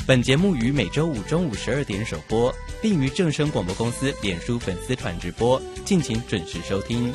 本节目于每周五中午12点首播，并于正声广播公司脸书粉丝团直播，敬请准时收听。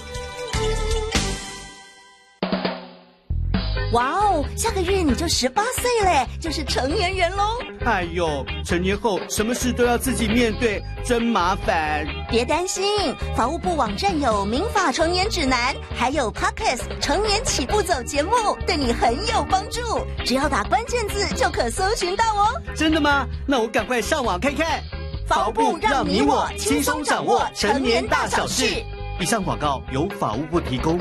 哇哦，下个月你就18岁嘞，就是成年人喽。 哎呦，成年后什么事都要自己面对，真麻烦。 别担心，法务部网站有民法成年指南，还有 Podcast 成年起步走节目，对你很有帮助。只要打关键字就可搜寻到哦。 真的吗？那我赶快上网看看。 法务部让你我轻松掌握成年大小事。 以上广告由法务部提供。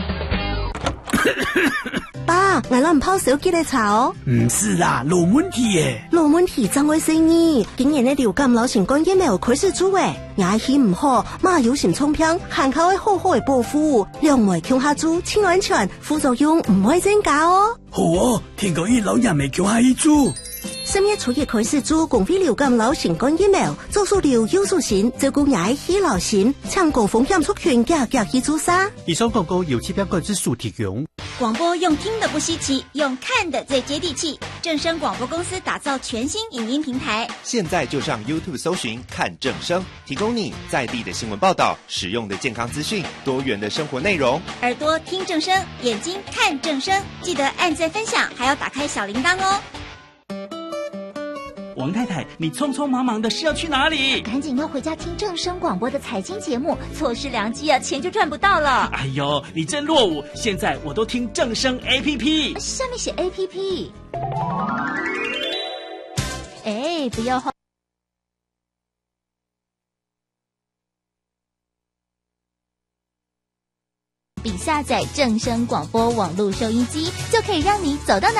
爸，我攞唔泡手機嚟查哦。 唔是啦，老問題耶。 老問題怎會生意？竟然呢流感流行感染苗佢是豬誒，牙氣唔好，媽有閃衝片，限靠喺好好嘅保護，兩枚強下豬，清安全，副作用唔會增加哦。 好哦，聽講啲老人未強下啲豬。 深夜儲熱佢是豬，共非流感流行感染苗，做數療優數線，照顧牙氣流行，搶高風險族群夾去豬殺。 以上廣告由7標指數提供。 廣播用聽的不稀奇，用看的最接地氣。正聲廣播公司打造全新影音平台， 現在就上 YouTube 搜尋看正聲，提供你在地的新聞報道、實用的健康資訊、多元的生活內容。 耳朵聽正聲，眼睛看正聲，記得按讚分享，還要打開小鈴鐺哦。 王太太，你匆匆忙忙的是要去哪里？ 趕緊要回家聽正聲廣播的財經節目，錯失良機啊，錢就賺不到了。 哎呦，你真落伍！現在我都聽正聲 APP， 上面寫 APP。哎，不要慌。並下載正聲廣播網絡收音機，就可以讓你走到哪